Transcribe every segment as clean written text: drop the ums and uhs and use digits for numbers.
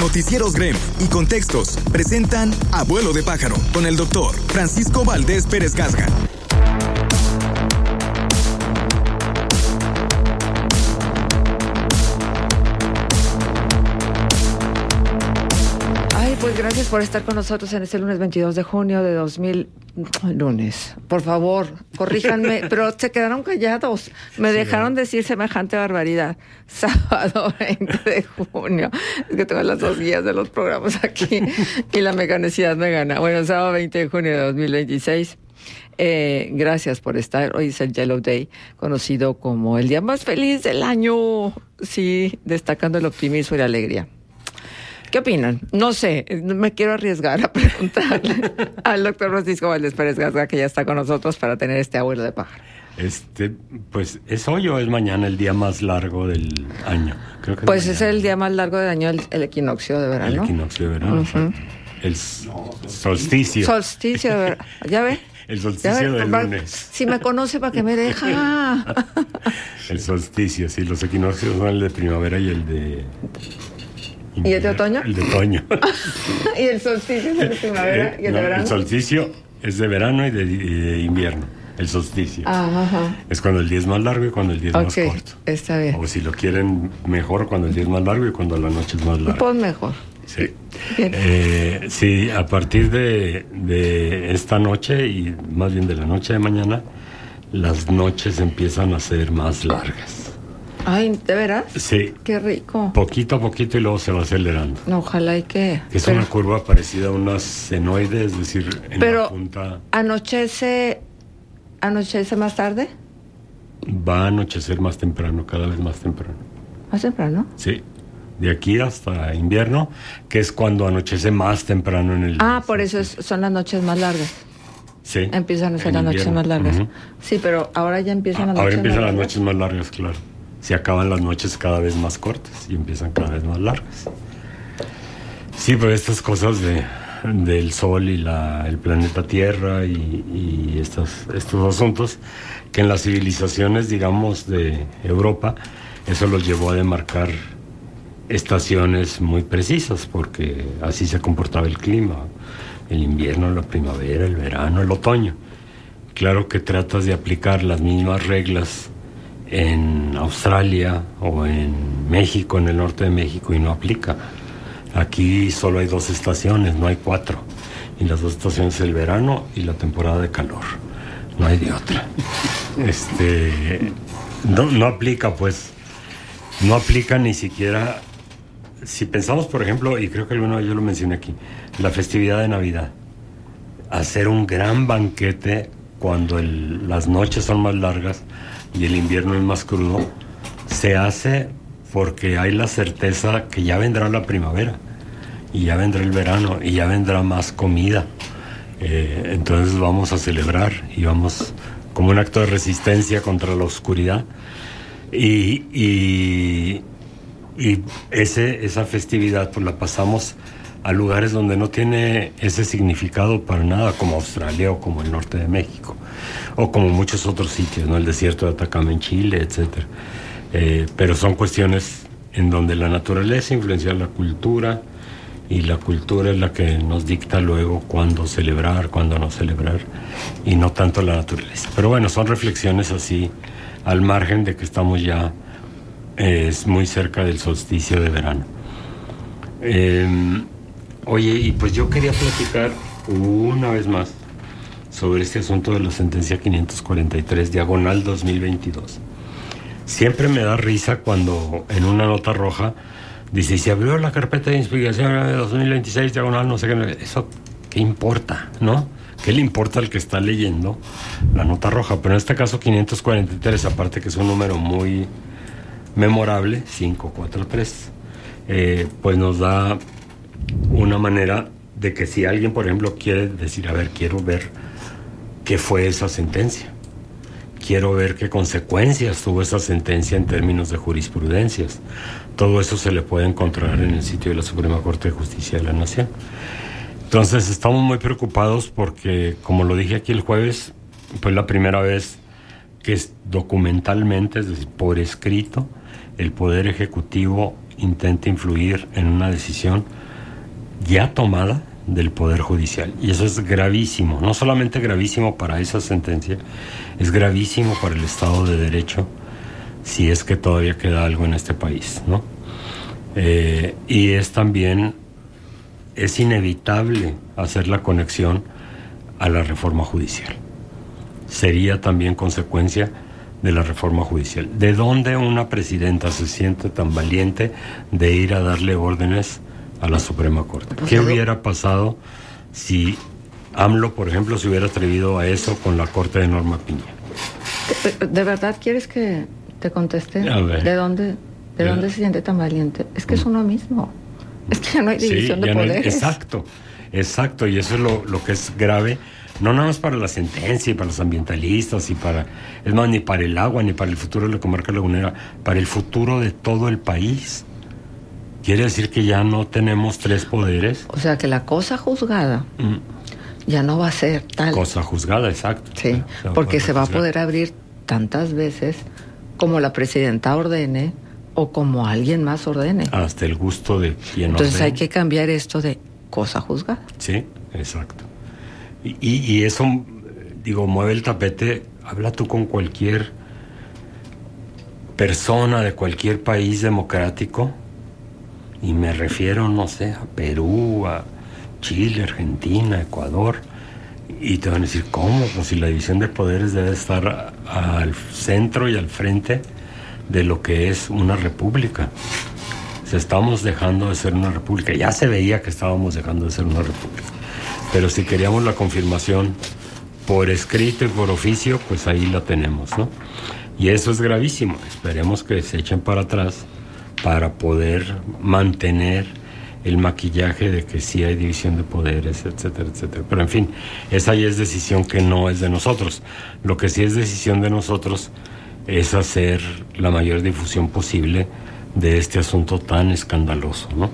Noticieros Grem y Contextos presentan Abuelo de Pájaro con el doctor Francisco Valdés Pérez Gasga. Pues gracias por estar con nosotros en este lunes 22 de junio de 2000. Lunes, por favor, corríjanme, pero se quedaron callados. Me dejaron decir semejante barbaridad. Sábado 20 de junio. Es que tengo las dos guías de los programas aquí y la mecanicidad me gana. Bueno, sábado 20 de junio de 2026. Gracias por estar. Hoy es el Yellow Day, conocido como el día más feliz del año. Sí, destacando el optimismo y la alegría. ¿Qué opinan? No sé, me quiero arriesgar a preguntarle al doctor Francisco Valdés Pérez Gasga, que ya está con nosotros para tener este abuelo de pájaro. Pues ¿es hoy o es mañana el día más largo del año? Creo que pues es el día más largo del año, el equinoccio de verano. El equinoccio de verano, uh-huh. El solsticio. Solsticio de verano, ¿ya ve? El solsticio del lunes. Si me conoce, ¿para qué me deja? El solsticio, sí, los equinoccios son el de primavera y el de... ¿Y el de otoño? El de otoño. ¿Y el solsticio es el de primavera y el de verano? El solsticio es de verano y de invierno. El solsticio. Ajá. Es cuando el día es más largo y cuando el día es más corto. Está bien. O si lo quieren mejor, cuando el día es más largo y cuando la noche es más larga. Pues mejor. Sí. Sí, a partir de esta noche y más bien de la noche de mañana, las noches empiezan a ser más largas. Ay, ¿de veras? Sí. Qué rico. Poquito a poquito y luego se va acelerando. No, ojalá y que... Es una curva parecida a una senoide, es decir, en la punta... ¿Anochece más tarde? Va a anochecer más temprano, cada vez más temprano. ¿Más temprano? Sí. De aquí hasta invierno, que es cuando anochece más temprano en el... por eso son las noches más largas. Sí. Empiezan a ser las noches más largas. Uh-huh. Sí, pero ahora ya empiezan las noches más largas. Ahora empiezan las noches más largas, claro. Se acaban las noches cada vez más cortas y empiezan cada vez más largas. Sí, pero estas cosas del Sol y el planeta Tierra y estos asuntos, que en las civilizaciones, digamos, de Europa, eso los llevó a demarcar estaciones muy precisas, porque así se comportaba el clima: el invierno, la primavera, el verano, el otoño. Claro que tratas de aplicar las mismas reglas en Australia o en México, en el norte de México, y no aplica. Aquí solo hay 2 estaciones, no hay 4. Y las 2 estaciones es el verano y la temporada de calor. No hay de otra. No aplica, pues. No aplica ni siquiera. Si pensamos, por ejemplo, y creo que alguna vez yo lo mencioné aquí, la festividad de Navidad. Hacer un gran banquete cuando las noches son más largas y el invierno es más crudo, se hace porque hay la certeza que ya vendrá la primavera y ya vendrá el verano y ya vendrá más comida. Entonces vamos a celebrar y vamos como un acto de resistencia contra la oscuridad y esa festividad pues la pasamos a lugares donde no tiene ese significado para nada, como Australia o como el norte de México, o como muchos otros sitios, ¿no? El desierto de Atacama en Chile, etc. Pero son cuestiones en donde la naturaleza influencia la cultura, y la cultura es la que nos dicta luego cuándo celebrar, cuándo no celebrar, y no tanto la naturaleza. Pero bueno, son reflexiones así, al margen de que estamos ya muy cerca del solsticio de verano. Oye, y pues yo quería platicar una vez más sobre este asunto de la sentencia 543, diagonal 2022. Siempre me da risa cuando en una nota roja dice: se abrió la carpeta de investigación de 2026, diagonal, no sé qué. Eso, ¿qué importa, no? ¿Qué le importa al que está leyendo la nota roja? Pero en este caso 543, aparte que es un número muy memorable, 543, pues nos da una manera de que si alguien, por ejemplo, quiere decir: a ver, quiero ver qué fue esa sentencia, quiero ver qué consecuencias tuvo esa sentencia en términos de jurisprudencias, todo eso se le puede encontrar en el sitio de la Suprema Corte de Justicia de la Nación. Entonces estamos muy preocupados porque, como lo dije aquí el jueves, fue la primera vez que documentalmente, es decir, por escrito, el Poder Ejecutivo intente influir en una decisión ya tomada del Poder Judicial. Y eso es gravísimo, no solamente gravísimo para esa sentencia, es gravísimo para el Estado de Derecho, si es que todavía queda algo en este país, ¿no? Y es también, es inevitable hacer la conexión a la reforma judicial. Sería también consecuencia de la reforma judicial. ¿De dónde una presidenta se siente tan valiente de ir a darle órdenes a la Suprema Corte? ¿Qué hubiera pasado si AMLO, por ejemplo, se hubiera atrevido a eso con la Corte de Norma Piña? ¿De verdad quieres que te conteste? A ver. ¿De dónde se siente tan valiente? Es que es uno mismo. Es que ya no hay división de poderes. Exacto, y eso es lo que es grave, no nada más para la sentencia y para los ambientalistas es más, ni para el agua, ni para el futuro de la comarca lagunera, para el futuro de todo el país. Quiere decir que ya no tenemos tres poderes. O sea, que la cosa juzgada ya no va a ser tal. Cosa juzgada, exacto. Sí, porque se va a poder abrir tantas veces como la presidenta ordene o como alguien más ordene. Hasta el gusto de quien Entonces ordene. hay que cambiar esto de cosa juzgada. Sí, exacto. Y eso, digo, mueve el tapete. Habla tú con cualquier persona de cualquier país democrático, y me refiero, no sé, a Perú, a Chile, Argentina, Ecuador, y te van a decir, ¿cómo? Pues si la división de poderes debe estar al centro y al frente de lo que es una república. Si estamos dejando de ser una república, ya se veía que estábamos dejando de ser una república, pero si queríamos la confirmación por escrito y por oficio, pues ahí la tenemos, ¿no? Y eso es gravísimo. Esperemos que se echen para atrás para poder mantener el maquillaje de que sí hay división de poderes, etcétera, etcétera. Pero en fin, esa ya es decisión que no es de nosotros. Lo que sí es decisión de nosotros es hacer la mayor difusión posible de este asunto tan escandaloso, ¿no?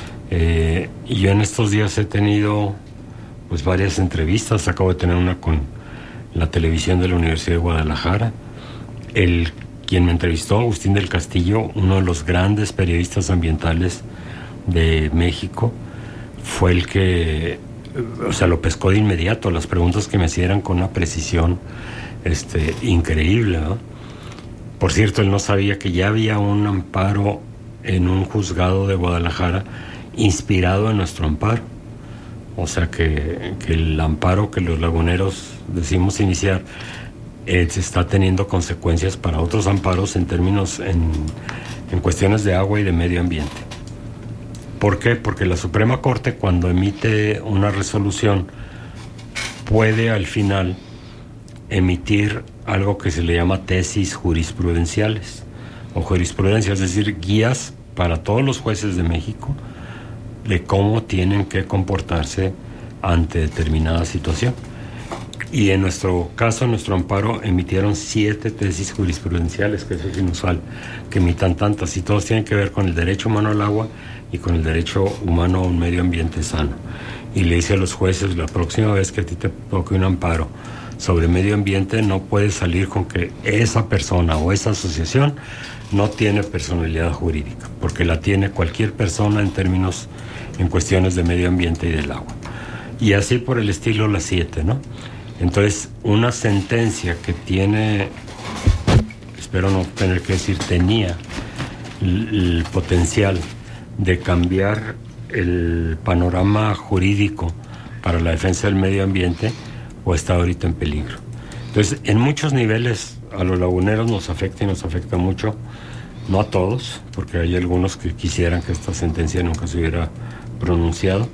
Y yo en estos días he tenido pues varias entrevistas. Acabo de tener una con la televisión de la Universidad de Guadalajara. Quien me entrevistó, Agustín del Castillo, uno de los grandes periodistas ambientales de México, fue el que, o sea, lo pescó de inmediato. Las preguntas que me hacían eran con una precisión increíble, ¿no? Por cierto, él no sabía que ya había un amparo en un juzgado de Guadalajara inspirado en nuestro amparo. O sea que el amparo que los laguneros decimos iniciar se está teniendo consecuencias para otros amparos en términos, en cuestiones de agua y de medio ambiente. ¿Por qué? Porque la Suprema Corte, cuando emite una resolución, puede al final emitir algo que se le llama tesis jurisprudenciales o jurisprudencia, es decir, guías para todos los jueces de México de cómo tienen que comportarse ante determinada situación. Y en nuestro caso, en nuestro amparo, emitieron 7 tesis jurisprudenciales, que eso es inusual, que emitan tantas, y todos tienen que ver con el derecho humano al agua y con el derecho humano a un medio ambiente sano. Y le dice a los jueces, la próxima vez que a ti te toque un amparo sobre medio ambiente, no puedes salir con que esa persona o esa asociación no tiene personalidad jurídica, porque la tiene cualquier persona en cuestiones de medio ambiente y del agua. Y así por el estilo las 7, ¿no? Entonces, una sentencia que tiene, espero no tener que decir, tenía el potencial de cambiar el panorama jurídico para la defensa del medio ambiente, o está ahorita en peligro. Entonces, en muchos niveles a los laguneros nos afecta y nos afecta mucho, no a todos, porque hay algunos que quisieran que esta sentencia nunca se hubiera pronunciado.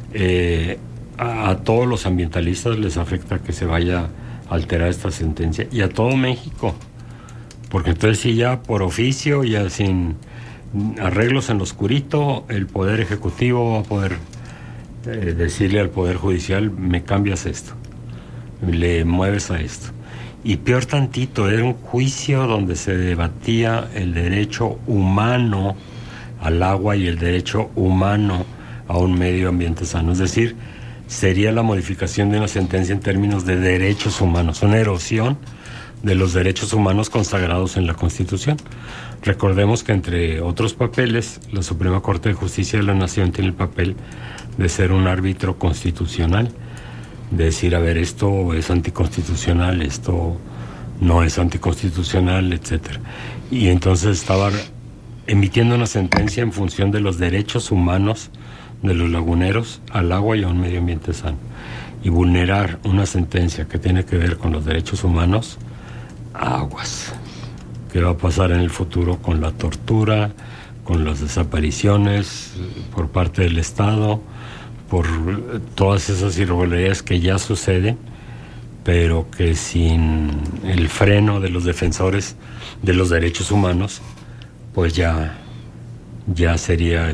A todos los ambientalistas les afecta que se vaya a alterar esta sentencia, y a todo México, porque entonces sí, ya por oficio, ya sin arreglos en lo oscurito, el Poder Ejecutivo va a poder decirle al Poder Judicial, me cambias esto, le mueves a esto. Y peor tantito, era un juicio donde se debatía el derecho humano al agua y el derecho humano a un medio ambiente sano, es decir, sería la modificación de una sentencia en términos de derechos humanos, una erosión de los derechos humanos consagrados en la Constitución. Recordemos que, entre otros papeles, la Suprema Corte de Justicia de la Nación tiene el papel de ser un árbitro constitucional, de decir, a ver, esto es anticonstitucional, esto no es anticonstitucional, etcétera. Y entonces estaba emitiendo una sentencia en función de los derechos humanos de los laguneros al agua y a un medio ambiente sano. Y vulnerar una sentencia que tiene que ver con los derechos humanos, aguas. ¿Qué va a pasar en el futuro con la tortura, con las desapariciones por parte del Estado, por todas esas irregularidades que ya suceden, pero que sin el freno de los defensores de los derechos humanos, pues ya sería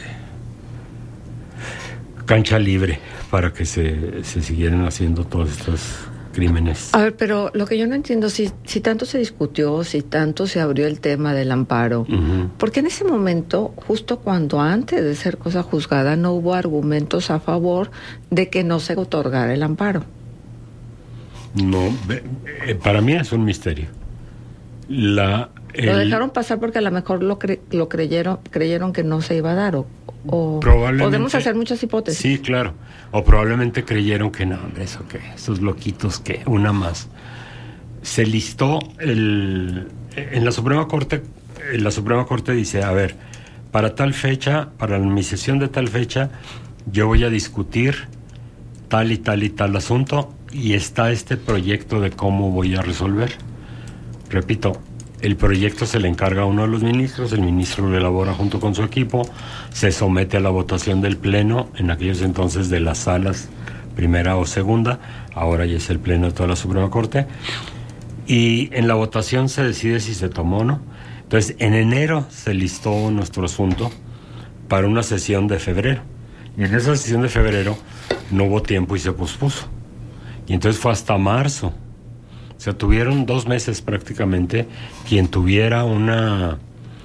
cancha libre para que se siguieran haciendo todos estos crímenes? A ver, pero lo que yo no entiendo, si tanto se discutió, si tanto se abrió el tema del amparo, ¿por qué en ese momento, justo cuando antes de ser cosa juzgada, no hubo argumentos a favor de que no se otorgara el amparo? No, para mí es un misterio. Lo dejaron pasar porque a lo mejor lo creyeron que no se iba a dar, o podemos hacer muchas hipótesis. Sí, claro. O probablemente creyeron que no, hombre, eso qué, esos loquitos que una más. Se listó en la Suprema Corte. La Suprema Corte dice, a ver, para tal fecha, para mi sesión de tal fecha, yo voy a discutir tal y tal y tal asunto, y está este proyecto de cómo voy a resolver. Repito, el proyecto se le encarga a uno de los ministros, el ministro lo elabora junto con su equipo, se somete a la votación del Pleno, en aquellos entonces de las salas primera o segunda, ahora ya es el Pleno de toda la Suprema Corte, y en la votación se decide si se tomó o no. Entonces, en enero se listó nuestro asunto para una sesión de febrero, y en esa sesión de febrero no hubo tiempo y se pospuso, y entonces fue hasta marzo. O sea, tuvieron 2 meses prácticamente quien tuviera una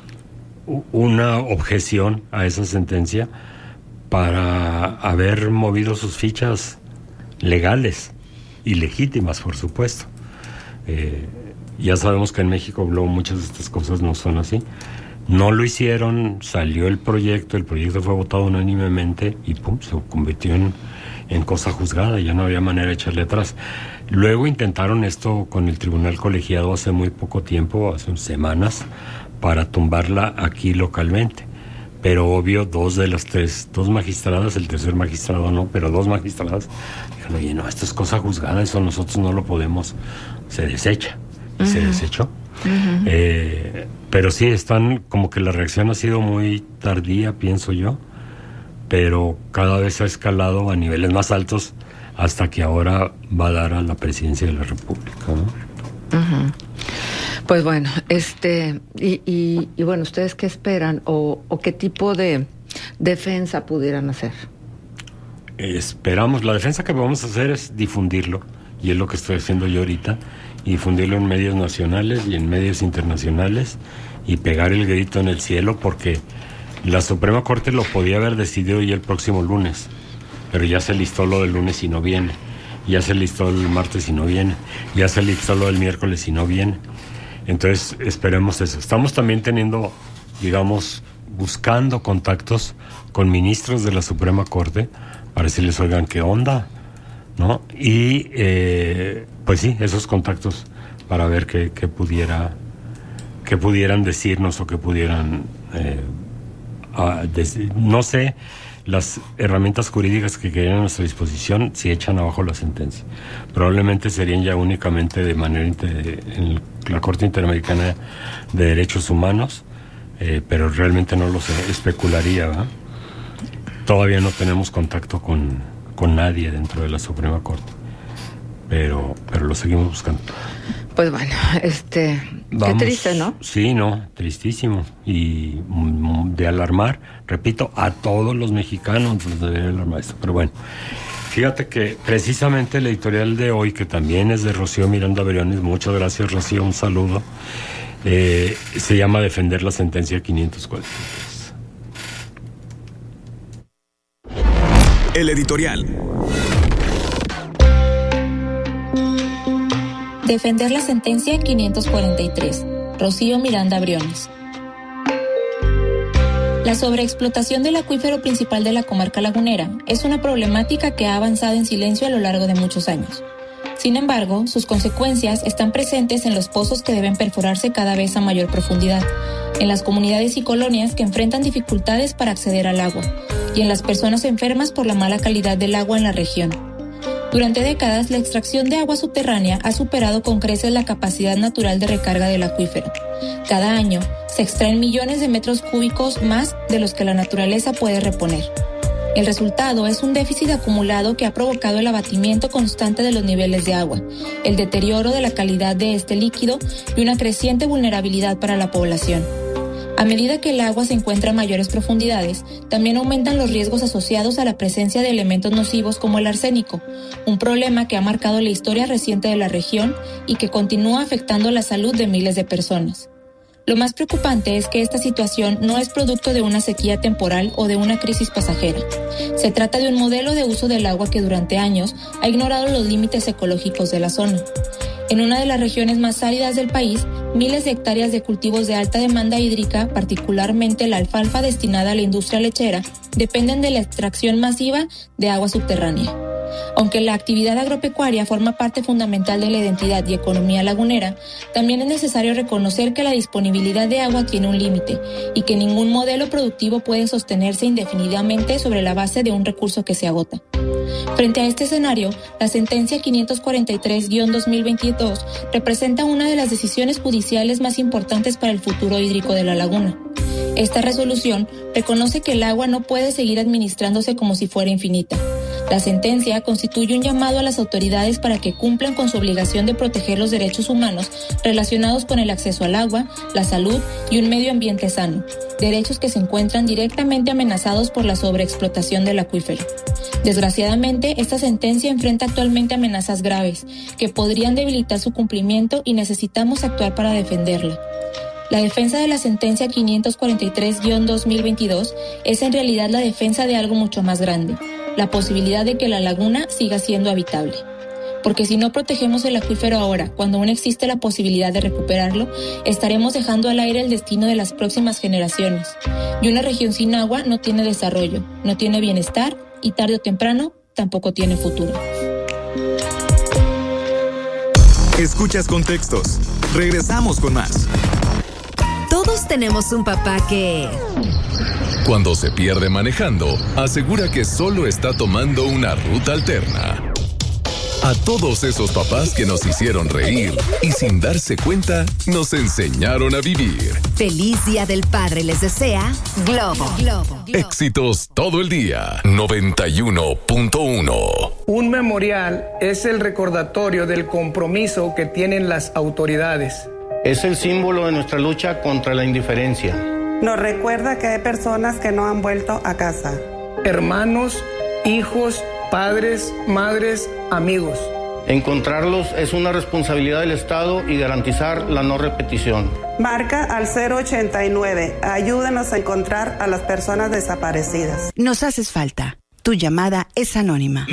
objeción a esa sentencia para haber movido sus fichas legales y legítimas, por supuesto. Ya sabemos que en México luego muchas de estas cosas no son así. No lo hicieron, salió el proyecto fue votado unánimemente y pum, se convirtió en cosa juzgada, ya no había manera de echarle atrás. Luego intentaron esto con el tribunal colegiado hace muy poco tiempo, hace unas semanas, para tumbarla aquí localmente. Pero obvio, 2 de las 3, 2 magistradas, el tercer magistrado no, pero 2 magistradas, dijeron, oye, no, esto es cosa juzgada, eso nosotros no lo podemos, se desecha. Y se desechó. Pero sí, como que la reacción ha sido muy tardía, pienso yo, pero cada vez ha escalado a niveles más altos hasta que ahora va a dar a la presidencia de la República, ¿no? Pues bueno, y bueno, ¿ustedes qué esperan o qué tipo de defensa pudieran hacer? Esperamos, la defensa que vamos a hacer es difundirlo, y es lo que estoy haciendo yo ahorita, y difundirlo en medios nacionales y en medios internacionales, y pegar el grito en el cielo, porque la Suprema Corte lo podía haber decidido ya el próximo lunes, pero ya se listó lo del lunes y no viene, ya se listó el martes y no viene, ya se listó lo del miércoles y no viene. Entonces esperemos eso. Estamos también teniendo, digamos, buscando contactos con ministros de la Suprema Corte para decirles, oigan, ¿qué onda? ¿No? Y pues sí, esos contactos para ver qué pudieran decirnos o qué pudieran no sé, las herramientas jurídicas que quedarían a nuestra disposición si echan abajo la sentencia. Probablemente serían ya únicamente de manera en la Corte Interamericana de Derechos Humanos, pero realmente no lo sé, especularía, ¿verdad? Todavía no tenemos contacto con nadie dentro de la Suprema Corte, pero lo seguimos buscando. Pues bueno, qué triste, ¿no? Sí, no, tristísimo, y de alarmar, repito, a todos los mexicanos nos debería alarmar esto, pero bueno, fíjate que precisamente el editorial de hoy, que también es de Rocío Miranda Briones, muchas gracias, Rocío, un saludo, se llama Defender la sentencia 543. El editorial. Defender la sentencia 543. Rocío Miranda Briones. La sobreexplotación del acuífero principal de la comarca lagunera es una problemática que ha avanzado en silencio a lo largo de muchos años. Sin embargo, sus consecuencias están presentes en los pozos que deben perforarse cada vez a mayor profundidad, en las comunidades y colonias que enfrentan dificultades para acceder al agua, y en las personas enfermas por la mala calidad del agua en la región. Durante décadas, la extracción de agua subterránea ha superado con creces la capacidad natural de recarga del acuífero. Cada año, se extraen millones de metros cúbicos más de los que la naturaleza puede reponer. El resultado es un déficit acumulado que ha provocado el abatimiento constante de los niveles de agua, el deterioro de la calidad de este líquido y una creciente vulnerabilidad para la población. A medida que el agua se encuentra a mayores profundidades, también aumentan los riesgos asociados a la presencia de elementos nocivos como el arsénico, un problema que ha marcado la historia reciente de la región y que continúa afectando la salud de miles de personas. Lo más preocupante es que esta situación no es producto de una sequía temporal o de una crisis pasajera. Se trata de un modelo de uso del agua que durante años ha ignorado los límites ecológicos de la zona. En una de las regiones más áridas del país, miles de hectáreas de cultivos de alta demanda hídrica, particularmente la alfalfa destinada a la industria lechera, dependen de la extracción masiva de agua subterránea. Aunque la actividad agropecuaria forma parte fundamental de la identidad y economía lagunera, también es necesario reconocer que la disponibilidad de agua tiene un límite y que ningún modelo productivo puede sostenerse indefinidamente sobre la base de un recurso que se agota. Frente a este escenario, la sentencia 543-2022 representa una de las decisiones judiciales más importantes para el futuro hídrico de la laguna. Esta resolución reconoce que el agua no puede seguir administrándose como si fuera infinita. La sentencia constituye un llamado a las autoridades para que cumplan con su obligación de proteger los derechos humanos relacionados con el acceso al agua, la salud y un medio ambiente sano, derechos que se encuentran directamente amenazados por la sobreexplotación del acuífero. Desgraciadamente, esta sentencia enfrenta actualmente amenazas graves que podrían debilitar su cumplimiento y necesitamos actuar para defenderla. La defensa de la sentencia 543-2022 es en realidad la defensa de algo mucho más grande, la posibilidad de que la laguna siga siendo habitable. Porque si no protegemos el acuífero ahora, cuando aún existe la posibilidad de recuperarlo, estaremos dejando al aire el destino de las próximas generaciones. Y una región sin agua no tiene desarrollo, no tiene bienestar y tarde o temprano tampoco tiene futuro. Escuchas Contextos. Regresamos con más. Todos tenemos un papá que... Cuando se pierde manejando, asegura que solo está tomando una ruta alterna. A todos esos papás que nos hicieron reír y sin darse cuenta, nos enseñaron a vivir. Feliz Día del Padre les desea Globo. Éxitos todo el día. 91.1. Un memorial es el recordatorio del compromiso que tienen las autoridades. Es el símbolo de nuestra lucha contra la indiferencia. Nos recuerda que hay personas que no han vuelto a casa. Hermanos, hijos, padres, madres, amigos. Encontrarlos es una responsabilidad del Estado y garantizar la no repetición. Marca al 089. Ayúdenos a encontrar a las personas desaparecidas. Nos haces falta. Tu llamada es anónima.